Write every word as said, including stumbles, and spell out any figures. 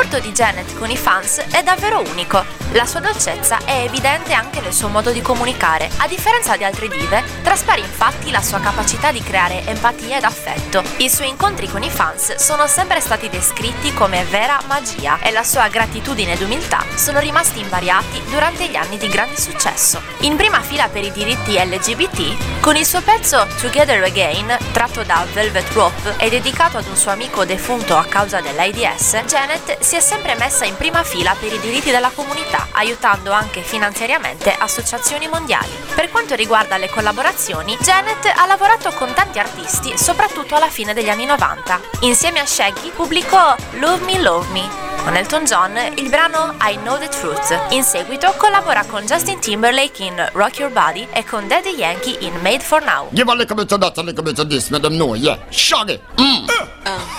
rapporto di Janet con i fans è davvero unico. La sua dolcezza è evidente anche nel suo modo di comunicare. A differenza di altre dive, traspare infatti la sua capacità di creare empatia ed affetto. I suoi incontri con i fans sono sempre stati descritti come vera magia e la sua gratitudine ed umiltà sono rimasti invariati durante gli anni di grande successo. In prima fila per i diritti L G B T, con il suo pezzo Together Again, tratto da Velvet Rope e dedicato ad un suo amico defunto a causa dell'AIDS, Janet si è sempre messa in prima fila per i diritti della comunità, aiutando anche finanziariamente associazioni mondiali. Per quanto riguarda le collaborazioni, Janet ha lavorato con tanti artisti, soprattutto alla fine degli anni novanta. Insieme a Shaggy pubblicò Love Me Love Me. Con Elton John il brano I Know the Truth. In seguito collabora con Justin Timberlake in Rock Your Body e con Daddy Yankee in Made for Now. Give a little bit of that, a little bit of this, let them know, yeah. Shaggy! Mm. Uh.